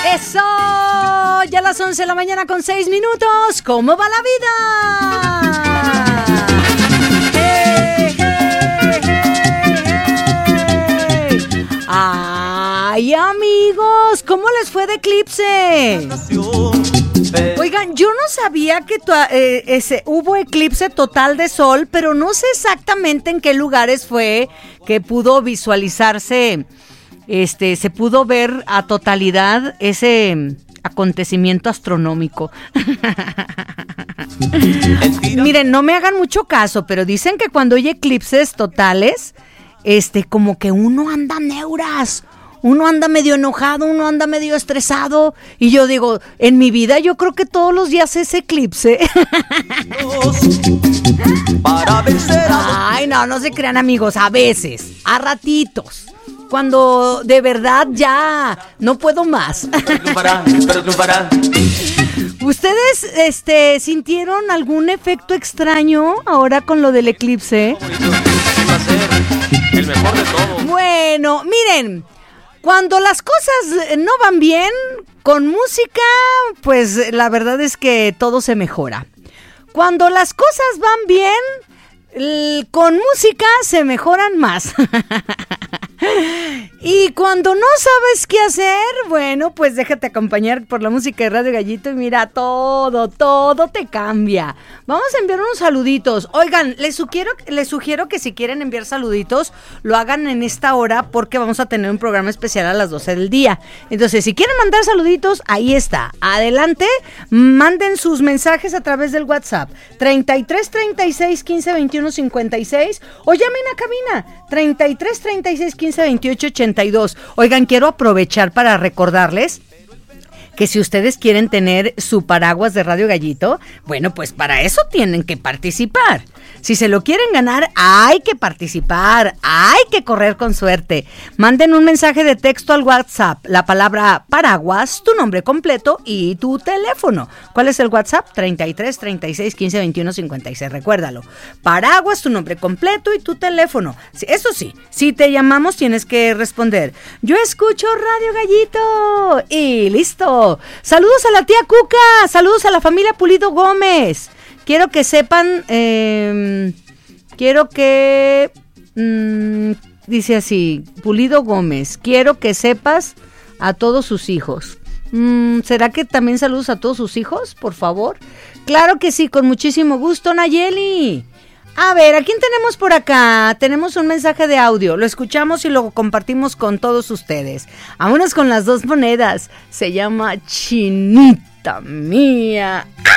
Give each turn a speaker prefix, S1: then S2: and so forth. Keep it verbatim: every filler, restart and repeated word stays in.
S1: ¡Eso! Ya a las once de la mañana con seis minutos. ¿Cómo va la vida? ¡Hey, hey, hey, hey! ¡Ay, amigos! ¿Cómo les fue de eclipse? Oigan, yo no sabía que tu, eh, ese, hubo eclipse total de sol, pero no sé exactamente en qué lugares fue que pudo visualizarse, este, se pudo ver a totalidad ese acontecimiento astronómico. Miren, no me hagan mucho caso, pero dicen que cuando hay eclipses totales, este, como que uno anda neuras. Uno anda medio enojado, uno anda medio estresado. Y yo digo, en mi vida yo creo que todos los días es eclipse. Ay, no, no se crean, amigos. A veces, a ratitos. Cuando de verdad ya no puedo más. ¿Ustedes este, sintieron algún efecto extraño ahora con lo del eclipse?
S2: El mejor de todo.
S1: Bueno, miren. Cuando las cosas no van bien, con música, pues la verdad es que todo se mejora. Cuando las cosas van bien, l- con música se mejoran más. Y cuando no sabes qué hacer, bueno, pues déjate acompañar por la música de Radio Gallito y mira, todo, todo te cambia. Vamos a enviar unos saluditos. Oigan, les sugiero, les sugiero que si quieren enviar saluditos, lo hagan en esta hora porque vamos a tener un programa especial a las doce del día. Entonces, si quieren mandar saluditos, ahí está. Adelante, manden sus mensajes a través del WhatsApp treinta y tres, treinta y seis, quince, veintiuno, cincuenta y seis o llamen a cabina treinta y tres, treinta y seis, quince, veintiocho, ochenta y dos. Oigan, quiero aprovechar para recordarles que si ustedes quieren tener su paraguas de Radio Gallito, bueno, pues para eso tienen que participar. Si se lo quieren ganar, hay que participar, hay que correr con suerte. Manden un mensaje de texto al WhatsApp, la palabra paraguas, tu nombre completo y tu teléfono. ¿Cuál es el WhatsApp? treinta y tres, treinta y seis, quince, veintiuno, cincuenta y seis. Recuérdalo. Paraguas, tu nombre completo y tu teléfono. Eso sí, si te llamamos tienes que responder. Yo escucho Radio Gallito. Y listo. Saludos a la tía Cuca. Saludos a la familia Pulido Gómez. Quiero que sepan, eh, quiero que, mmm, dice así, Pulido Gómez, quiero que sepas a todos sus hijos. Mm, ¿Será que también saludos a todos sus hijos, por favor? Claro que sí, con muchísimo gusto, Nayeli. A ver, ¿a quién tenemos por acá? Tenemos un mensaje de audio, lo escuchamos y lo compartimos con todos ustedes. Vámonos con las dos monedas, se llama Chinita Mía.